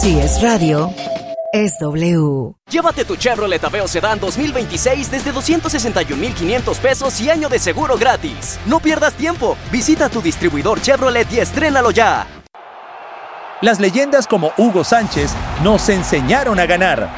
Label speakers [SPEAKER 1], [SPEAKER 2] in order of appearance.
[SPEAKER 1] Si es radio, es W.
[SPEAKER 2] Llévate tu Chevrolet Aveo Sedán 2026 desde 261,500 pesos y año de seguro gratis. No pierdas tiempo. Visita tu distribuidor Chevrolet y estrénalo ya.
[SPEAKER 3] Las leyendas como Hugo Sánchez nos enseñaron a ganar.